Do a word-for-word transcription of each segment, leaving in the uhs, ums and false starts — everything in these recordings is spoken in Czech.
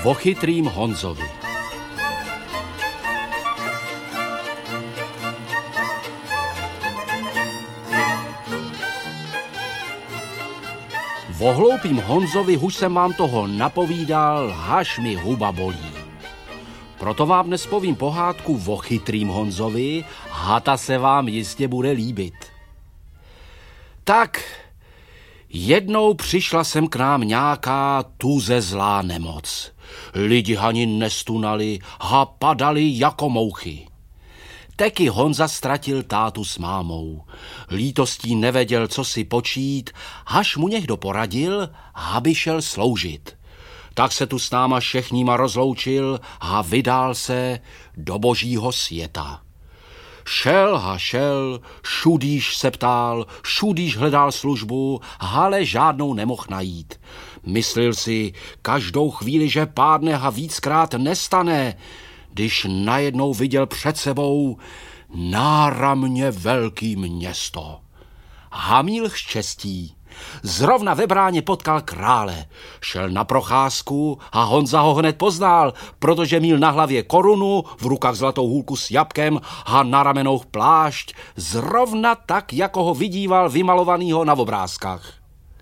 O chytrým Honzovi. O hloupým Honzovi už jsem vám toho napovídal, až mi huba bolí. Proto vám dnes povím pohádku o chytrým Honzovi, a ta se vám jistě bude líbit. Tak, jednou přišla sem k nám nějaká tuze zlá nemoc. Lidi ani nestunali a padali jako mouchy. Taky Honza ztratil tátu s mámou. Lítostí nevěděl, co si počít, až mu někdo poradil, aby šel sloužit. Tak se tu s náma všechníma rozloučil a vydal se do božího světa. Šel a šel, šudíš se ptal, šudíš hledal službu, ale žádnou nemohl najít. Myslil si každou chvíli, že pádne a víckrát nestane, když najednou viděl před sebou náramně velký město. A měl štěstí. Zrovna ve bráně potkal krále. Šel na procházku a Honza ho hned poznal, protože měl na hlavě korunu, v rukách zlatou hůlku s jabkem a na ramenou plášť, zrovna tak, jako ho vidíval vymalovanýho na obrázkách.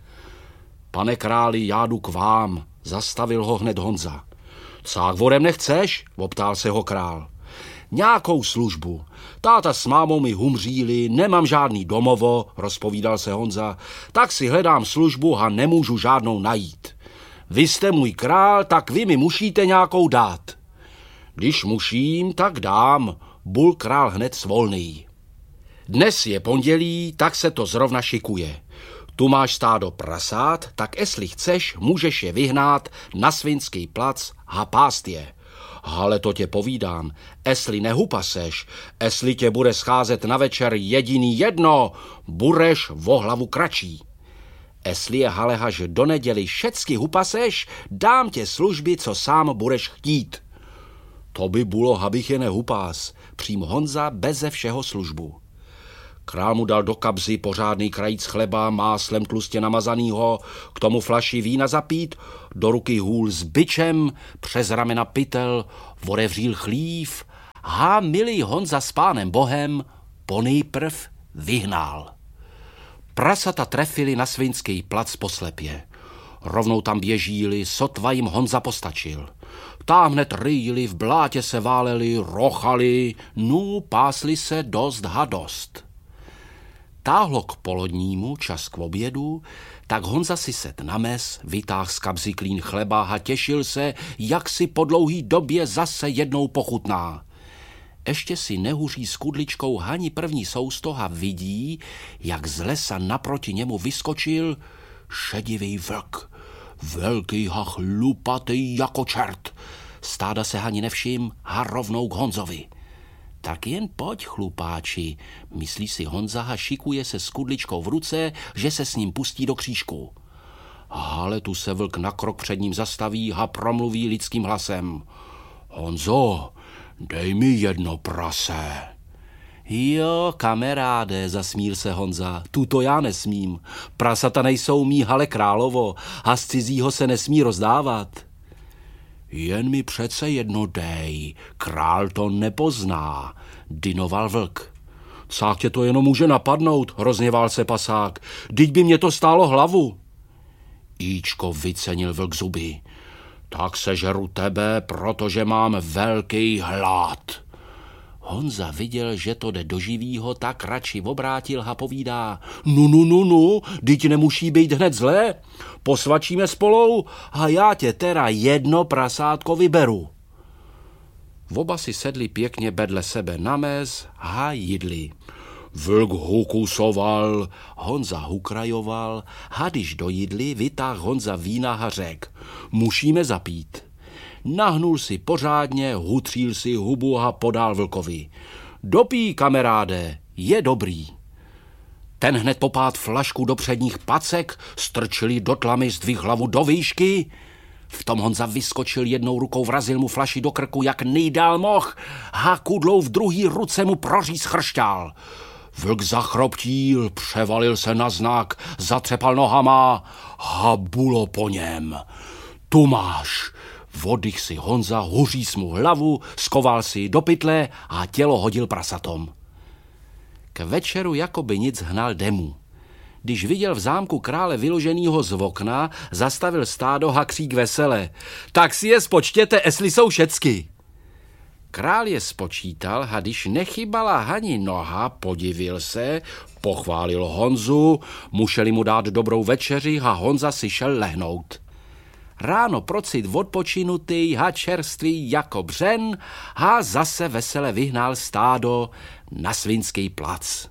Pane králi, já jdu k vám, zastavil ho hned Honza. Cák vodem nechceš? Optal se ho král. Nějakou službu. Táta s mámou mi humříli, nemám žádný domovo, rozpovídal se Honza, tak si hledám službu a nemůžu žádnou najít. Vy jste můj král, tak vy mi musíte nějakou dát. Když musím, tak dám, bul král hned svolný. Dnes je pondělí, tak se to zrovna šikuje. Tu máš stádo prasát, tak jestli chceš, můžeš je vyhnát na svinský plac a pást je. Ale to tě povídám, jestli nehupaseš, jestli tě bude scházet na večer jediný jedno, budeš o hlavu kratší. Jestli je halehaž do neděli všecky hupaseš, dám tě služby, co sám budeš chtít. To by bylo, abych je nehupás, přím Honza beze všeho službu. Král mu dal do kabzy pořádný krajíc chleba, máslem tlustě namazanýho, k tomu flaši vína zapít, do ruky hůl s bičem, přes ramena pytel, odevřel chlív a milý Honza s pánem Bohem ponejprv vyhnal. Prasata trefili na svinský plac poslepě. Rovnou tam běžíli, sotva jim Honza postačil. Tam hned rýjili, v blátě se váleli, rochali, no pásli se dost a dost. Táhlo k polodnímu, čas k obědu, tak Honza si set na mes, vytáhl z kabzy klín chleba a těšil se, jak si po dlouhý době zase jednou pochutná. Ještě si nehuří s kudličkou hani první sousto a vidí, jak z lesa naproti němu vyskočil šedivý vlk, velký a chlupatý jako čert. Stáda se hani nevšim a rovnou k Honzovi. Tak jen pojď, chlupáči, myslí si Honza a šikuje se s kudličkou v ruce, že se s ním pustí do křížku. Ale tu se vlk na krok před ním zastaví a promluví lidským hlasem. Honzo, dej mi jedno prase. Jo, kamaráde, zasmíl se Honza, tuto já nesmím. Prasata nejsou mý, ale královo, a z cizího se nesmí rozdávat. Jen mi přece jedno dej, král to nepozná, dynoval vlk. Cák tě to jenom může napadnout, rozněval se pasák, vždyť by mě to stálo hlavu. Jíčko, vycenil vlk zuby. Tak sežeru tebe, protože mám velký hlad. Honza viděl, že to jde do živýho, tak radši obrátil a povídá. Nu, nu, nu, nu, vždyť nemusí být hned zlé. Posvačíme spolou a já tě teda jedno prasátko vyberu. Oba si sedli pěkně bedle sebe na mez a jedli. Vlk hukusoval, Honza hukrajoval a když dojedli, vytáhl Honza vína a řek. Musíme zapít. Nahnul si pořádně, hutřil si hubu a podal vlkovi. Dopij, kamaráde, je dobrý. Ten hned popád flašku do předních pacek, strčili do tlamy, zdvih hlavu do výšky. V tom Honza vyskočil jednou rukou, vrazil mu flaši do krku, jak nejdál moh, a kudlou v druhý ruce mu proříz chršťál. Vlk zachroptil, převalil se na znak, zatřepal nohama a bulo po něm. Tu máš, Vodych si Honza, huříc mu hlavu, skoval si ji do pytle a tělo hodil prasatom. K večeru jakoby nic hnal Demu. Když viděl v zámku krále vyloženýho z okna, zastavil stádo a křík vesele. Tak si je spočtěte, jestli jsou všecky. Král je spočítal a když nechybala ani noha, podivil se, pochválil Honzu, museli mu dát dobrou večeři a Honza si šel lehnout. Ráno procit odpočinutý a čerstvý jako břen a zase vesele vyhnal stádo na Svinský plac.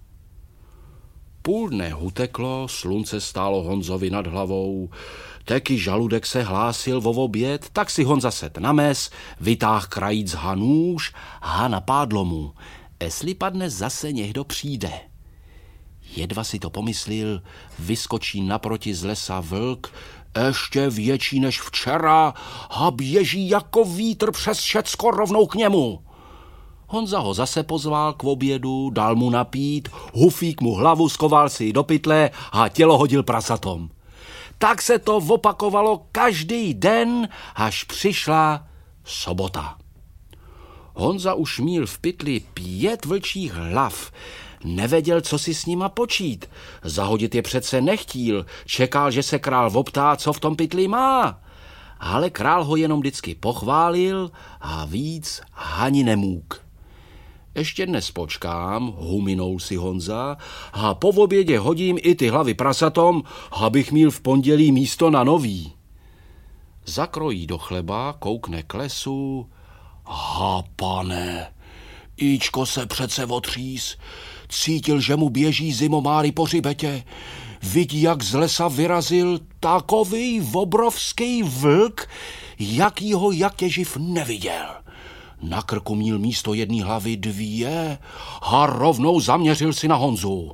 Půl dne uteklo, slunce stálo Honzovi nad hlavou, taky žaludek se hlásil vo oběd, tak si Honza set na mes, vytáh krajíc ha nůž a napádlo mu, jestli padne zase někdo přijde. Jedva si to pomyslil, vyskočí naproti z lesa vlk, ještě větší než včera a běží jako vítr přes všecko rovnou k němu. Honza ho zase pozval k obědu, dal mu napít, hufík mu hlavu, skoval si ji do pytle a tělo hodil prasatom. Tak se to opakovalo každý den, až přišla sobota. Honza už měl v pytli pět vlčích hlav. Nevěděl, co si s nima počít. Zahodit je přece nechtíl, čekal, že se král optá, co v tom pytli má. Ale král ho jenom vždycky pochválil a víc ani nemůk. Ještě dnes počkám, huminul si Honza, a po obědě hodím i ty hlavy prasatom, abych měl v pondělí místo na nový. Zakrojí do chleba, koukne k lesu. Ha, pane, Ičko se přece otřís, cítil, že mu běží zimomáry po hřibetě. Vidí, jak z lesa vyrazil takový obrovský vlk, jakýho jak je živ neviděl. Na krku měl místo jedné hlavy dvě a rovnou zaměřil si na Honzu.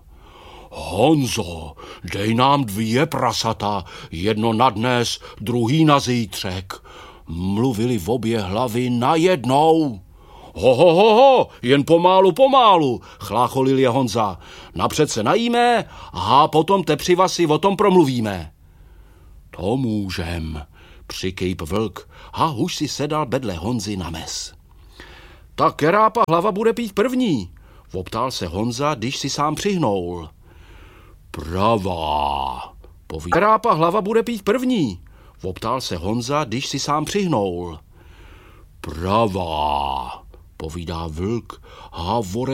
Honzo, dej nám dvě prasata, jedno na dnes, druhý na zítřek. Mluvili v obě hlavy najednou. Ho, ho, ho, ho, jen pomálu, pomálu, chlácholil je Honza. Napřed se najíme a potom tepřiva si o tom promluvíme. To můžem, přikejp vlk a už si sedal vedle Honzy na mes. Tak kerápa hlava bude pít první, optal se Honza, když si sám přihnoul. Pravá, povídá. Kerápa hlava bude pít první, optal se Honza, když si sám přihnoul. Pravá, povídá vlk a vore